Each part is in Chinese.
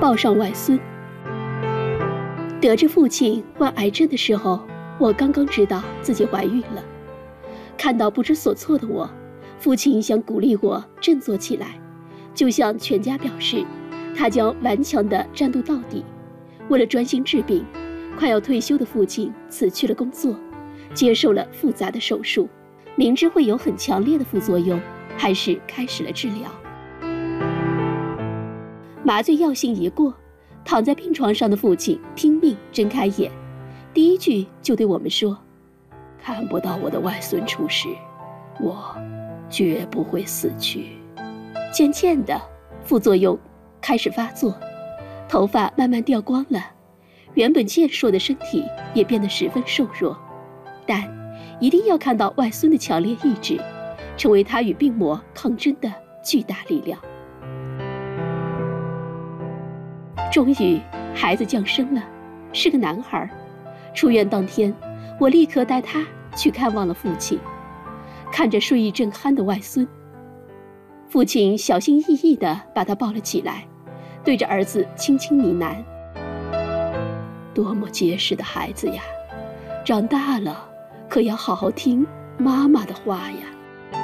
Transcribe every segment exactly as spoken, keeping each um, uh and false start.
抱上外孙。得知父亲患癌症的时候，我刚刚知道自己怀孕了。看到不知所措的我，父亲想鼓励我振作起来，就向全家表示，他将顽强地战斗到底。为了专心治病，快要退休的父亲辞去了工作，接受了复杂的手术，明知会有很强烈的副作用，还是开始了治疗。麻醉药性一过，躺在病床上的父亲拼命睁开眼，第一句就对我们说：看不到我的外孙出事，我绝不会死去。渐渐的，副作用开始发作，头发慢慢掉光了，原本健硕的身体也变得十分瘦弱。但一定要看到外孙的强烈意志，成为他与病魔抗争的巨大力量。终于，孩子降生了，是个男孩。出院当天，我立刻带他去看望了父亲。看着睡意正酣的外孙，父亲小心翼翼地把他抱了起来，对着儿子轻轻呢喃：多么结实的孩子呀，长大了可要好好听妈妈的话呀。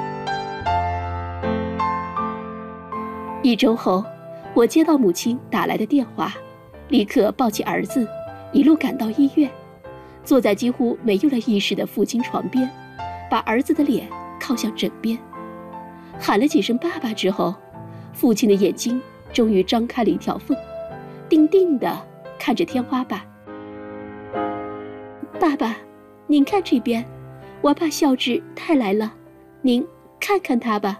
一周后，我接到母亲打来的电话，立刻抱起儿子，一路赶到医院，坐在几乎没有了意识的父亲床边，把儿子的脸靠向枕边，喊了几声爸爸之后，父亲的眼睛终于张开了一条缝，定定地看着天花板。爸爸，您看这边，我把孝志带来了，您看看他吧。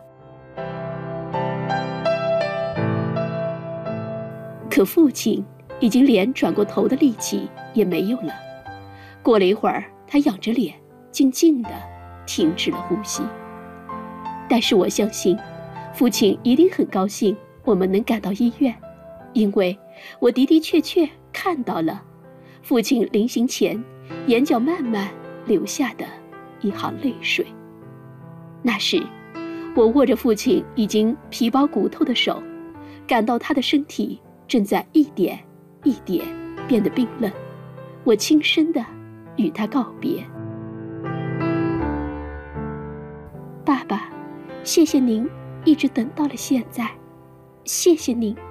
可父亲已经连转过头的力气也没有了。过了一会儿，他仰着脸，静静地停止了呼吸。但是我相信，父亲一定很高兴我们能赶到医院，因为我的的确确看到了父亲临行前眼角慢慢流下的一行泪水。那时，我握着父亲已经皮包骨头的手，感到他的身体正在一点一点变得冰冷，我轻声地与他告别。爸爸，谢谢您一直等到了现在，谢谢您。